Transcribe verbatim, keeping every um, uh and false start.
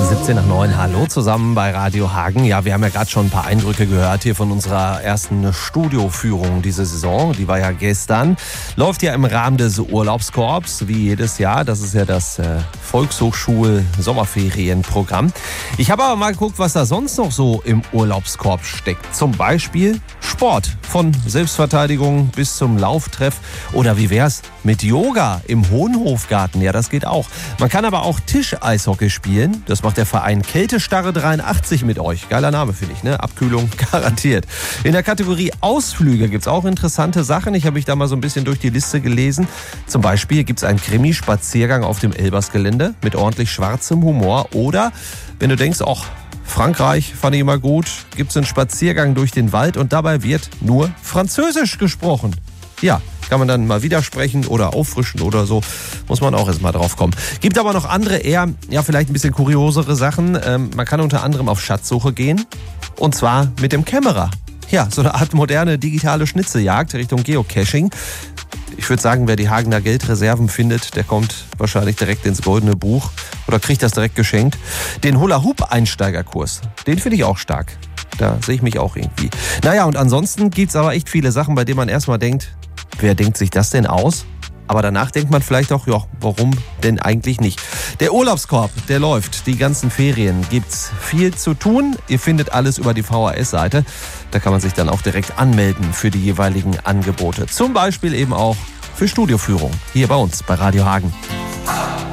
siebzehn nach neun. Hallo zusammen bei Radio Hagen. Ja, wir haben ja gerade schon ein paar Eindrücke gehört hier von unserer ersten Studioführung diese Saison. Die war ja gestern. Läuft ja im Rahmen des Urlaubskorps, wie jedes Jahr. Das ist ja das äh, Volkshochschul-Sommerferienprogramm. Ich habe aber mal geguckt, was da sonst noch so im Urlaubskorb steckt. Zum Beispiel Sport. Von Selbstverteidigung bis zum Lauftreff. Oder wie wär's mit Yoga im Hohenhofgarten? Ja, das geht auch. Man kann aber auch Tischeishockey spielen. Das macht der Verein Kältestarre dreiundachtzig mit euch. Geiler Name, finde ich, ne? Abkühlung garantiert. In der Kategorie Ausflüge gibt es auch interessante Sachen. Ich habe mich da mal so ein bisschen durch die Liste gelesen. Zum Beispiel gibt es einen Krimi-Spaziergang auf dem Elbersgelände mit ordentlich schwarzem Humor. Oder, wenn du denkst, ach, Frankreich fand ich immer gut, gibt es einen Spaziergang durch den Wald und dabei wird nur Französisch gesprochen. Ja, kann man dann mal widersprechen oder auffrischen oder so. Muss man auch erst mal drauf kommen. Gibt aber noch andere, eher, ja, vielleicht ein bisschen kuriosere Sachen. Ähm, man kann unter anderem auf Schatzsuche gehen. Und zwar mit dem Kämmerer. Ja, so eine Art moderne digitale Schnitzeljagd Richtung Geocaching. Ich würde sagen, wer die Hagener Geldreserven findet, der kommt wahrscheinlich direkt ins Goldene Buch oder kriegt das direkt geschenkt. Den Hula-Hoop-Einsteigerkurs, den finde ich auch stark. Da sehe ich mich auch irgendwie. Naja, und ansonsten gibt es aber echt viele Sachen, bei denen man erstmal denkt, wer denkt sich das denn aus? Aber danach denkt man vielleicht auch, ja, warum denn eigentlich nicht? Der Urlaubskorb, der läuft. Die ganzen Ferien gibt's viel zu tun. Ihr findet alles über die V H S-Seite. Da kann man sich dann auch direkt anmelden für die jeweiligen Angebote. Zum Beispiel eben auch für Studioführung hier bei uns bei Radio Hagen.